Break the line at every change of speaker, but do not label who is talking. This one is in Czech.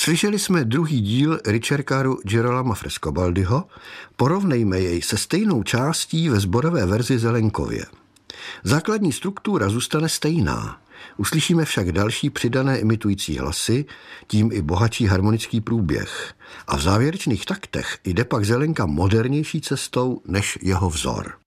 Slyšeli jsme druhý díl Ricercaru Girolama Frescobaldiho, porovnejme jej se stejnou částí ve sborové verzi Zelenkově. Základní struktura zůstane stejná. Uslyšíme však další přidané imitující hlasy, tím i bohatší harmonický průběh. A v závěrečných taktech jde pak Zelenka modernější cestou než jeho vzor.